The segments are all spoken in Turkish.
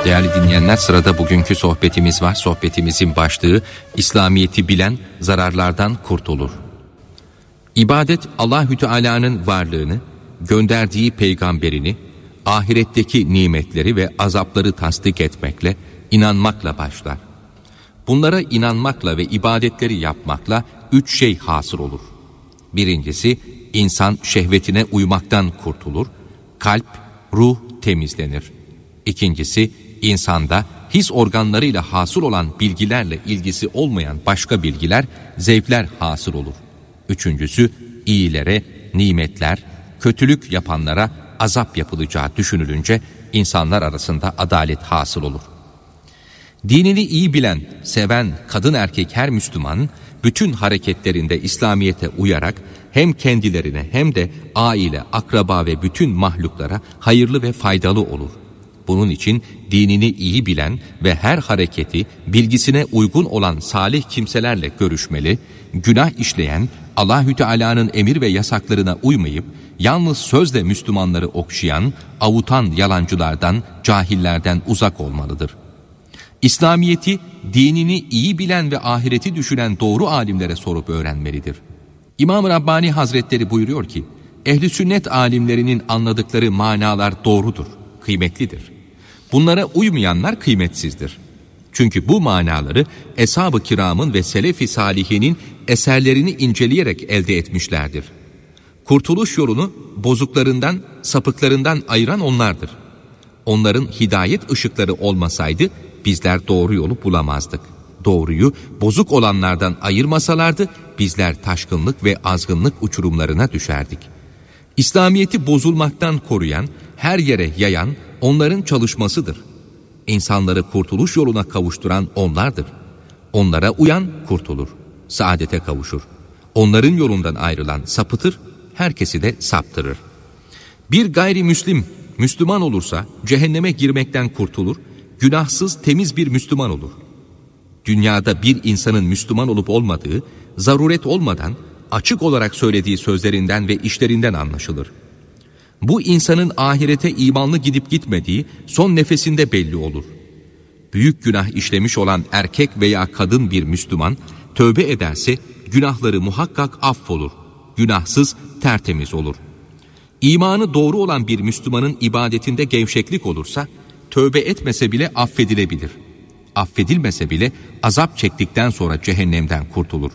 Değerli dinleyenler, sırada bugünkü sohbetimiz var. Sohbetimizin başlığı İslamiyet'i bilen zararlardan kurtulur. İbadet, Allahü Teala'nın varlığını, gönderdiği peygamberini, ahiretteki nimetleri ve azapları tasdik etmekle, inanmakla başlar. Bunlara inanmakla ve ibadetleri yapmakla 3 şey hasıl olur. Birincisi, insan şehvetine uymaktan kurtulur, kalp, ruh temizlenir. İkincisi, insanda his organlarıyla hasıl olan bilgilerle ilgisi olmayan başka bilgiler, zevkler hasıl olur. Üçüncüsü, iyilere nimetler, kötülük yapanlara azap yapılacağı düşünülünce insanlar arasında adalet hasıl olur. Dinini iyi bilen, seven kadın erkek her Müslüman, bütün hareketlerinde İslamiyet'e uyarak hem kendilerine hem de aile, akraba ve bütün mahluklara hayırlı ve faydalı olur. Bunun için dinini iyi bilen ve her hareketi bilgisine uygun olan salih kimselerle görüşmeli, günah işleyen, Allahü Teala'nın emir ve yasaklarına uymayıp, yalnız sözle Müslümanları okşayan, avutan yalancılardan, cahillerden uzak olmalıdır. İslamiyet'i, dinini iyi bilen ve ahireti düşünen doğru alimlere sorup öğrenmelidir. İmam-ı Rabbani Hazretleri buyuruyor ki, ehl-i sünnet alimlerinin anladıkları manalar doğrudur, kıymetlidir. Bunlara uymayanlar kıymetsizdir. Çünkü bu manaları Eshab-ı Kiram'ın ve Selef-i Salihinin eserlerini inceleyerek elde etmişlerdir. Kurtuluş yolunu bozuklarından, sapıklarından ayıran onlardır. Onların hidayet ışıkları olmasaydı bizler doğru yolu bulamazdık. Doğruyu bozuk olanlardan ayırmasalardı bizler taşkınlık ve azgınlık uçurumlarına düşerdik. İslamiyet'i bozulmaktan koruyan, her yere yayan onların çalışmasıdır. İnsanları kurtuluş yoluna kavuşturan onlardır. Onlara uyan kurtulur, saadete kavuşur. Onların yolundan ayrılan sapıtır, herkesi de saptırır. Bir gayrimüslim Müslüman olursa cehenneme girmekten kurtulur, günahsız temiz bir Müslüman olur. Dünyada bir insanın Müslüman olup olmadığı, zaruret olmadan açık olarak söylediği sözlerinden ve işlerinden anlaşılır. Bu insanın ahirete imanlı gidip gitmediği son nefesinde belli olur. Büyük günah işlemiş olan erkek veya kadın bir Müslüman tövbe ederse günahları muhakkak affolur. Günahsız, tertemiz olur. İmanı doğru olan bir Müslümanın ibadetinde gevşeklik olursa tövbe etmese bile affedilebilir. Affedilmese bile azap çektikten sonra cehennemden kurtulur.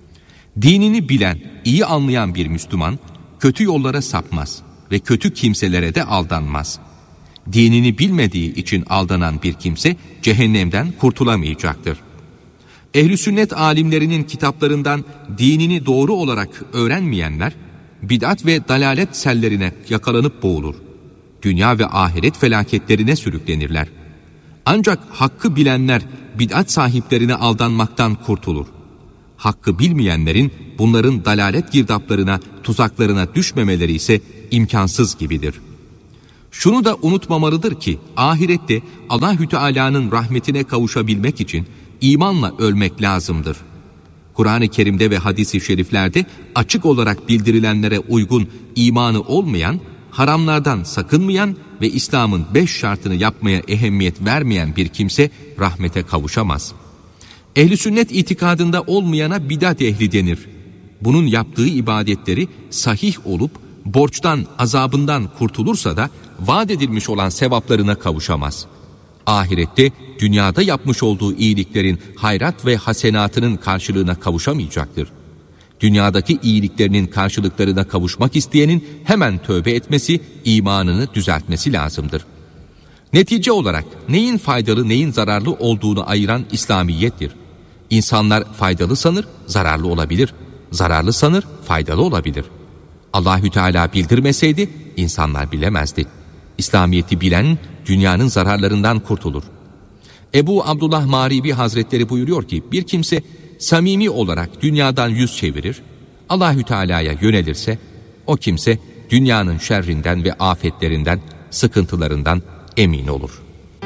Dinini bilen, iyi anlayan bir Müslüman kötü yollara sapmaz ve kötü kimselere de aldanmaz. Dinini bilmediği için aldanan bir kimse cehennemden kurtulamayacaktır. Ehl-i sünnet alimlerinin kitaplarından dinini doğru olarak öğrenmeyenler, bid'at ve dalalet sellerine yakalanıp boğulur. Dünya ve ahiret felaketlerine sürüklenirler. Ancak hakkı bilenler bid'at sahiplerine aldanmaktan kurtulur. Hakkı bilmeyenlerin bunların dalalet girdaplarına, tuzaklarına düşmemeleri ise imkansız gibidir. Şunu da unutmamalıdır ki ahirette Allahü Teala'nın rahmetine kavuşabilmek için imanla ölmek lazımdır. Kur'an-ı Kerim'de ve hadis-i şeriflerde açık olarak bildirilenlere uygun imanı olmayan, haramlardan sakınmayan ve İslam'ın 5 şartını yapmaya ehemmiyet vermeyen bir kimse rahmete kavuşamaz. Ehl-i sünnet itikadında olmayana bidat ehli denir. Bunun yaptığı ibadetleri sahih olup borçtan, azabından kurtulursa da vaat edilmiş olan sevaplarına kavuşamaz. Ahirette dünyada yapmış olduğu iyiliklerin hayrat ve hasenatının karşılığına kavuşamayacaktır. Dünyadaki iyiliklerinin karşılıklarına kavuşmak isteyenin hemen tövbe etmesi, imanını düzeltmesi lazımdır. Netice olarak neyin faydalı neyin zararlı olduğunu ayıran İslamiyettir. İnsanlar faydalı sanır, zararlı olabilir. Zararlı sanır, faydalı olabilir. Allahü Teala bildirmeseydi insanlar bilemezdi. İslamiyet'i bilen dünyanın zararlarından kurtulur. Ebu Abdullah Maribi Hazretleri buyuruyor ki bir kimse samimi olarak dünyadan yüz çevirir, Allahü Teala'ya yönelirse o kimse dünyanın şerrinden ve afetlerinden, sıkıntılarından emin olur.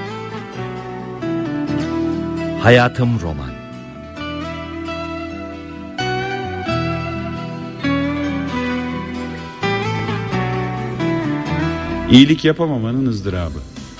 Hayatım Roman. İyilik yapamamanın ızdırabı.